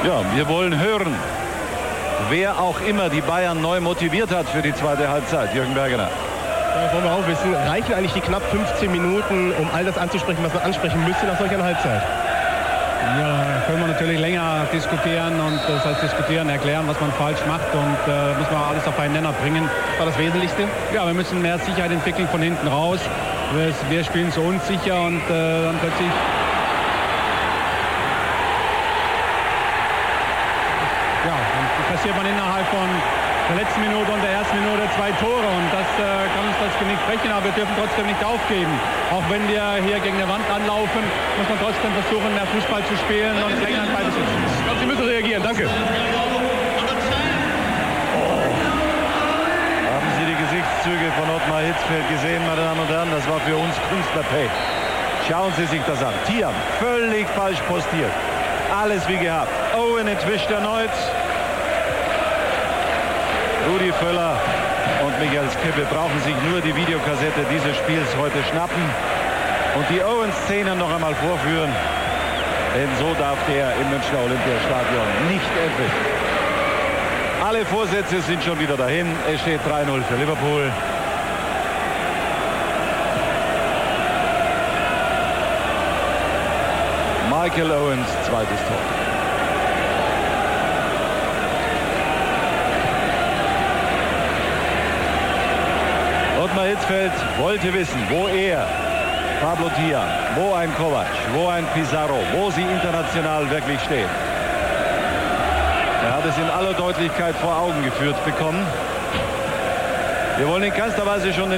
Ja, wir wollen hören, wer auch immer die Bayern neu motiviert hat für die zweite Halbzeit. Jürgen Bergener. Das wollen wir auch wissen. Reichen eigentlich die knapp 15 Minuten, um all das anzusprechen, was man ansprechen müsste nach solch einer Halbzeit? Ja, können wir natürlich länger diskutieren und das heißt diskutieren, erklären, was man falsch macht und müssen wir alles auf einen Nenner bringen. Das war das Wesentlichste? Ja, wir müssen mehr Sicherheit entwickeln von hinten raus. Wir spielen so unsicher und dann plötzlich... Ja, dann passiert man innerhalb von der letzten Minute und der ersten Minute 2 Tore und das kann uns das Genick brechen, aber wir dürfen trotzdem nicht aufgeben. Auch wenn wir hier gegen eine Wand anlaufen, muss man trotzdem versuchen, mehr Fußball zu spielen und länger an Ball zu sitzen. Ich glaube, Sie müssen reagieren. Danke. Haben Sie die Gesichtszüge von Ottmar Hitzfeld gesehen, meine Damen und Herren? Das war für uns Künstlerpay. Schauen Sie sich das an. Thiam, völlig falsch postiert. Alles wie gehabt. Owen entwischt erneut. Rudi Völler und Michael Skibbe brauchen sich nur die Videokassette dieses Spiels heute schnappen und die Owen-Szenen noch einmal vorführen. Denn so darf der im Münchner Olympiastadion nicht entwischen. Alle Vorsätze sind schon wieder dahin. Es steht 3-0 für Liverpool. Michael Owens zweites Tor. Ottmar Hitzfeld wollte wissen, wo er, Pablo Thiam, wo ein Kovac, wo ein Pizarro, wo sie international wirklich stehen. Er hat es in aller Deutlichkeit vor Augen geführt bekommen. Wir wollen in keinster Weise schon